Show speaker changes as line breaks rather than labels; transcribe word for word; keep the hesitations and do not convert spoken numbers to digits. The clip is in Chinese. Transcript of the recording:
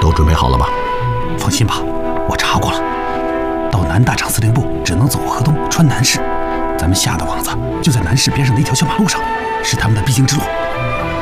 都准备好了吧？
放心吧，我查过了。到南大厂司令部只能走河东，穿南市。咱们下的网子就在南市边上的一条小马路上，是他们的必经之路。